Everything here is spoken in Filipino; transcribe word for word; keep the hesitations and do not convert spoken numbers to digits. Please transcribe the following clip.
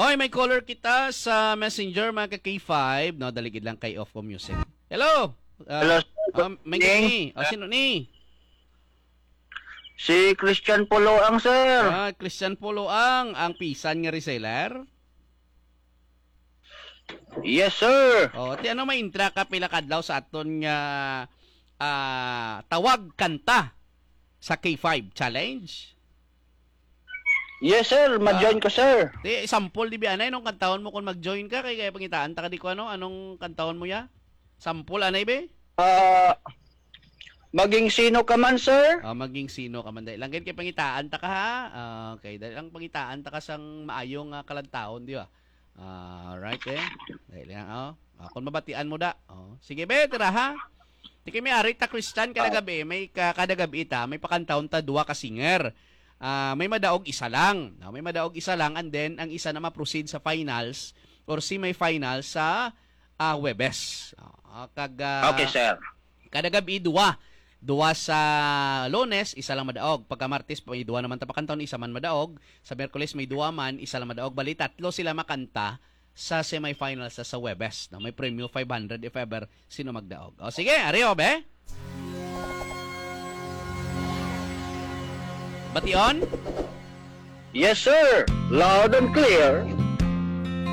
Oy, may caller kita sa Messenger, mga ka-K five. No, daligid lang kay Off ko Music. Hello? Uh, Hello, sir. Uh, may ni. O, sino ni? Si Christian Poloang, sir. Ah, Christian Poloang, ang pisan nga reseller. Yes, sir. O, ti ano may intra ka pila kadlaw sa aton nga ah, tawag kanta sa K five Challenge? Yes, sir. Ma-join ko, sir. Di, sample di ba anay nung kantaon mo kung mag-join ka kay kaya pangitaan ta ka di ko ano anong kantaon mo ya? Sample anay be? Ah, maging sino ka man, sir? Ah, maging sino ka man dahil lang kay pangitaan ta ka ha. Ah, okay, dahil lang pangitaan ta ka sang maayong uh, kalantaon di ba? Ah, right eh. Dahil lang oh. Ah, kung mabatian mo da. Oh, sige be, tira ha. Tiki may ari ta Christian kada gabi, may ka, kada gabi ta, may pakantaon ta duwa ka singer. Uh, may madaog isa lang. No, may madaog isa lang and then ang isa na ma-proceed sa finals or semi-finals sa uh, Webes. Uh, kag, uh, Okay, sir. kada gabi duwa. Duwa sa Lunes, isa lang madaog. Pagka Martes, may duwa naman tapakantaon, isa man madaog. Sa Miyerkules, may duwa man, isa lang madaog. Bali, tatlo sila makanta sa semi-finals sa, sa Webes. No, may premium five hundred if ever sino magdaog. O sige, ariyo, be? Bation? Yes, sir. Loud and clear.